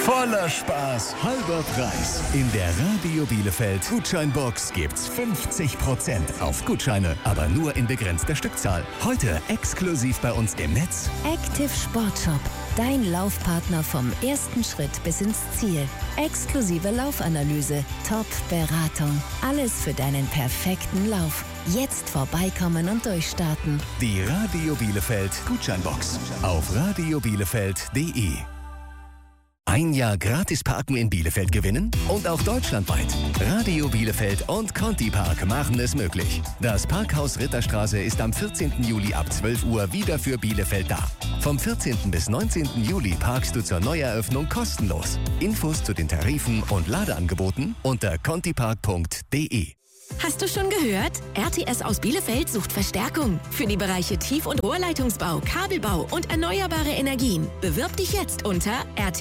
Voller Spaß, halber Preis. In der Radio Bielefeld Gutscheinbox gibt's 50% auf Gutscheine, aber nur in begrenzter Stückzahl. Heute exklusiv bei uns im Netz. Active Sport Shop. Dein Laufpartner vom ersten Schritt bis ins Ziel. Exklusive Laufanalyse, Top-Beratung. Alles für deinen perfekten Lauf. Jetzt vorbeikommen und durchstarten. Die Radio Bielefeld Gutscheinbox auf radiobielefeld.de. Ein Jahr gratis parken in Bielefeld gewinnen und auch deutschlandweit. Radio Bielefeld und Conti Park machen es möglich. Das Parkhaus Ritterstraße ist am 14. Juli ab 12 Uhr wieder für Bielefeld da. Vom 14. bis 19. Juli parkst du zur Neueröffnung kostenlos. Infos zu den Tarifen und Ladeangeboten unter contipark.de. Hast du schon gehört? RTS aus Bielefeld sucht Verstärkung für die Bereiche Tief- und Rohrleitungsbau, Kabelbau und erneuerbare Energien. Bewirb dich jetzt unter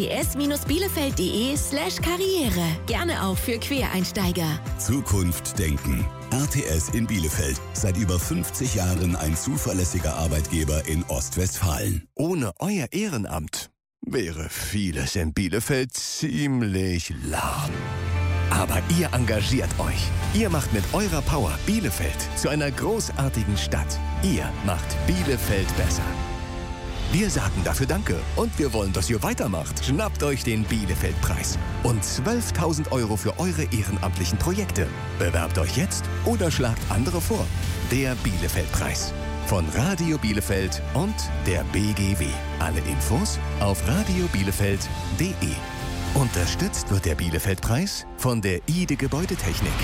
rts-bielefeld.de/karriere. Gerne auch für Quereinsteiger. Zukunft denken. RTS in Bielefeld. Seit über 50 Jahren ein zuverlässiger Arbeitgeber in Ostwestfalen. Ohne euer Ehrenamt wäre vieles in Bielefeld ziemlich lahm. Aber ihr engagiert euch. Ihr macht mit eurer Power Bielefeld zu einer großartigen Stadt. Ihr macht Bielefeld besser. Wir sagen dafür Danke und wir wollen, dass ihr weitermacht. Schnappt euch den Bielefeld-Preis und 12.000 € für eure ehrenamtlichen Projekte. Bewerbt euch jetzt oder schlagt andere vor. Der Bielefeld-Preis von Radio Bielefeld und der BGW. Alle Infos auf radiobielefeld.de. Unterstützt wird der Bielefeld-Preis von der IDE Gebäudetechnik.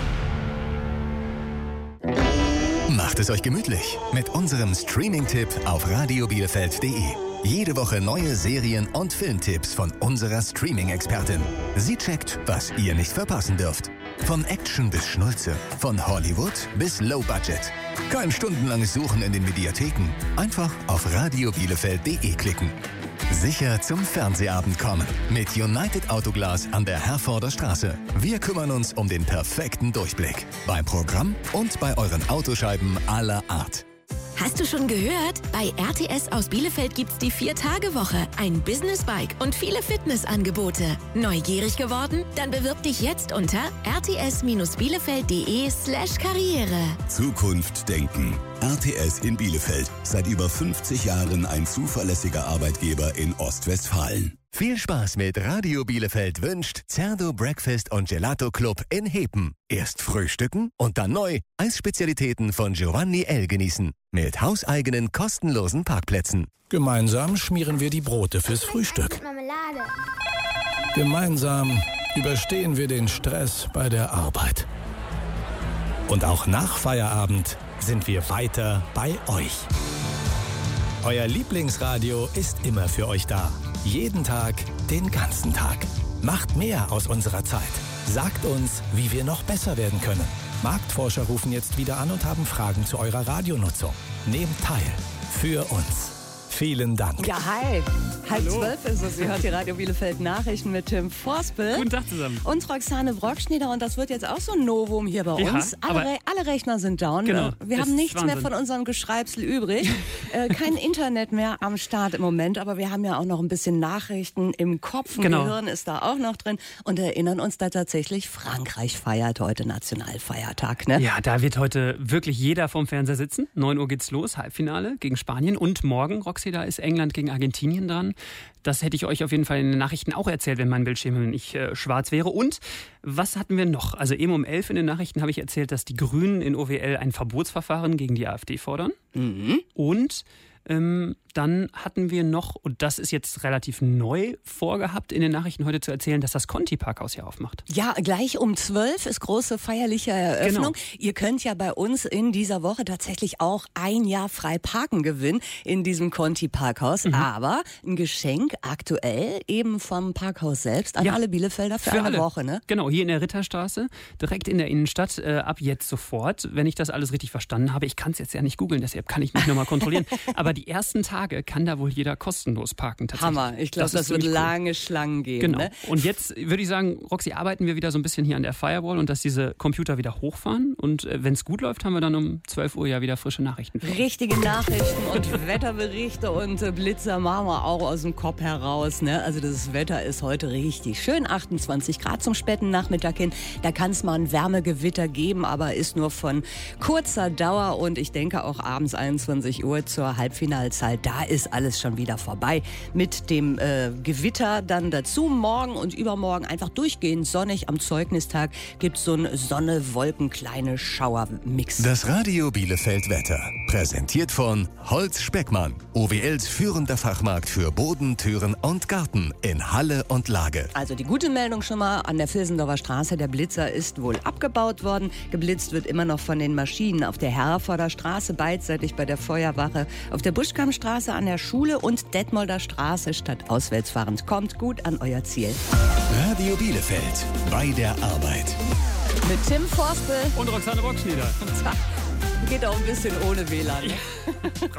Macht es euch gemütlich mit unserem Streaming-Tipp auf radiobielefeld.de. Jede Woche neue Serien- und Filmtipps von unserer Streaming-Expertin. Sie checkt, was ihr nicht verpassen dürft. Von Action bis Schnulze, von Hollywood bis Low Budget. Kein stundenlanges Suchen in den Mediatheken. Einfach auf radiobielefeld.de klicken. Sicher zum Fernsehabend kommen. Mit United Autoglas an der Herforder Straße. Wir kümmern uns um den perfekten Durchblick. Beim Programm und bei euren Autoscheiben aller Art. Hast du schon gehört? Bei RTS aus Bielefeld gibt's die 4-Tage-Woche, ein Business-Bike und viele Fitnessangebote. Neugierig geworden? Dann bewirb dich jetzt unter rts-bielefeld.de/karriere. Zukunft denken. RTS in Bielefeld. Seit über 50 Jahren ein zuverlässiger Arbeitgeber in Ostwestfalen. Viel Spaß mit Radio Bielefeld wünscht Zerdo Breakfast und Gelato Club in Hepen. Erst frühstücken und dann neu Eisspezialitäten von Giovanni L. genießen. Mit hauseigenen kostenlosen Parkplätzen. Gemeinsam schmieren wir die Brote fürs Frühstück. Gemeinsam überstehen wir den Stress bei der Arbeit. Und auch nach Feierabend sind wir weiter bei euch. Euer Lieblingsradio ist immer für euch da. Jeden Tag, den ganzen Tag. Macht mehr aus unserer Zeit. Sagt uns, wie wir noch besser werden können. Marktforscher rufen jetzt wieder an und haben Fragen zu eurer Radionutzung. Nehmt teil. Für uns. Vielen Dank. Ja, hi. 11:30 ist es. Ihr hört die Radio Bielefeld Nachrichten mit Tim Vorspel. Guten Tag zusammen. Und Roxane Brockschneider. Und das wird jetzt auch so ein Novum hier bei uns. Alle Rechner sind down. Genau, Wir haben nichts mehr von unserem Geschreibsel übrig. Kein Internet mehr am Start im Moment. Aber wir haben ja auch noch ein bisschen Nachrichten im Kopf. Ein Gehirn ist da auch noch drin. Und erinnern uns da tatsächlich, Frankreich feiert heute Nationalfeiertag. Ne? Ja, da wird heute wirklich jeder vorm Fernseher sitzen. 9 Uhr geht's los, Halbfinale gegen Spanien. Und morgen, Roxy, da ist England gegen Argentinien dran. Das hätte ich euch auf jeden Fall in den Nachrichten auch erzählt, wenn mein Bildschirm nicht schwarz wäre. Und was hatten wir noch? Also eben um 11 in den Nachrichten habe ich erzählt, dass die Grünen in OWL ein Verbotsverfahren gegen die AfD fordern. Mhm. Und dann hatten wir noch, und das ist jetzt relativ neu vorgehabt, in den Nachrichten heute zu erzählen, dass das Conti-Parkhaus hier aufmacht. Ja, gleich um 12 ist große feierliche Eröffnung. Genau. Ihr könnt ja bei uns in dieser Woche tatsächlich auch ein Jahr frei parken gewinnen in diesem Conti-Parkhaus. Mhm. Aber ein Geschenk aktuell eben vom Parkhaus selbst an alle Bielefelder für eine Woche. Ne? Genau, hier in der Ritterstraße, direkt in der Innenstadt, ab jetzt sofort, wenn ich das alles richtig verstanden habe. Ich kann es jetzt ja nicht googeln, deshalb kann ich mich nochmal kontrollieren. Aber Aber die ersten Tage kann da wohl jeder kostenlos parken tatsächlich. Hammer. Ich glaube, das wird lange Schlangen geben. Genau. Ne? Und jetzt würde ich sagen, Roxy, arbeiten wir wieder so ein bisschen hier an der Firewall und dass diese Computer wieder hochfahren. Und wenn es gut läuft, haben wir dann um 12 Uhr ja wieder frische Nachrichten. Richtige Nachrichten und Wetterberichte und Blitzer machen wir auch aus dem Kopf heraus. Ne? Also das Wetter ist heute richtig schön. 28 Grad zum späten Nachmittag hin. Da kann es mal ein Wärmegewitter geben, aber ist nur von kurzer Dauer. Und ich denke auch abends 21 Uhr zur Halbfinalzeit, da ist alles schon wieder vorbei. Mit dem Gewitter dann dazu. Morgen und übermorgen einfach durchgehend sonnig. Am Zeugnistag gibt es so einen Sonne-Wolken-kleine Schauermix. Das Radio Bielefeld Wetter. Präsentiert von Holz Speckmann. OWLs führender Fachmarkt für Boden, Türen und Garten in Halle und Lage. Also die gute Meldung schon mal an der Vilsendorfer Straße. Der Blitzer ist wohl abgebaut worden. Geblitzt wird immer noch von den Maschinen auf der Herforder Straße, beidseitig bei der Feuerwache, auf der Buschkammstraße an der Schule und Detmolder Straße statt auswärts fahrend. Kommt gut an euer Ziel. Radio Bielefeld. Bei der Arbeit. Mit Tim Forspel Und Roxane Bockschnieder. geht auch ein bisschen ohne WLAN. Ne?